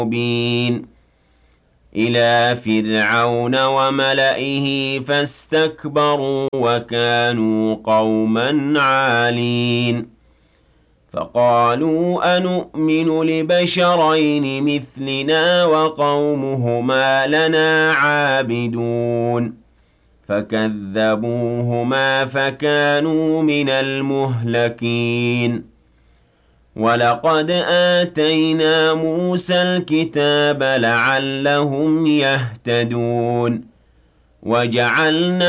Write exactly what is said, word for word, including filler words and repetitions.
مبين إلى فرعون وملئه فاستكبروا وكانوا قوما عالين فقالوا أنؤمن لبشرين مثلنا وقومهما لنا عابدون فكذبوهما فكانوا من المهلكين وَلَقَدْ آتَيْنَا مُوسَى الْكِتَابَ لَعَلَّهُمْ يَهْتَدُونَ وَجَعَلْنَا